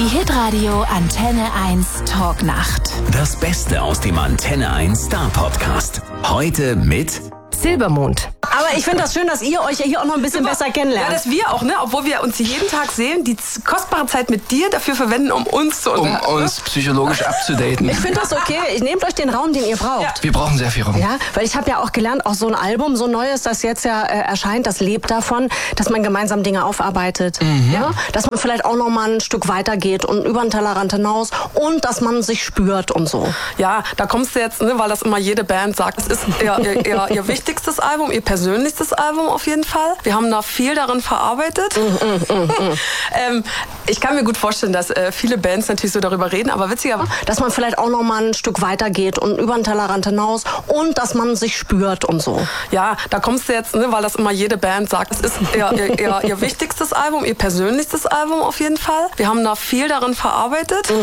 Die Hitradio Antenne 1 Talknacht. Das Beste aus dem Antenne 1 Star Podcast. Heute mit Silbermond. Aber ich finde das schön, dass ihr euch hier auch noch ein bisschen besser kennenlernt. Ja, dass wir auch, ne, obwohl wir uns jeden Tag sehen, die kostbare Zeit mit dir dafür verwenden, um uns zu unterhalten. Um uns psychologisch abzudaten. Ich finde das okay. Nehmt euch den Raum, den ihr braucht. Ja. Wir brauchen sehr viel Raum. Ja, weil ich habe ja auch gelernt, auch so ein Album, so ein neues, das jetzt ja erscheint, das lebt davon, dass man gemeinsam Dinge aufarbeitet. Ja? Dass man vielleicht auch noch mal ein Stück weiter geht und über den Tellerrand hinaus und dass man sich spürt und so. Ja, da kommst du jetzt, ne, weil das immer jede Band sagt, es ist ihr wichtigstes Album, ihr persönlichstes Album auf jeden Fall. Wir haben da viel darin verarbeitet. Ich kann mir gut vorstellen, dass viele Bands natürlich so darüber reden, aber witzigerweise, Dass man vielleicht auch noch mal ein Stück weiter geht und über den Tellerrand hinaus und dass man sich spürt und so. ja, da kommst du jetzt, ne, weil das immer jede Band sagt, es ist ihr wichtigstes Album, ihr persönlichstes Album auf jeden Fall. Wir haben da viel darin verarbeitet.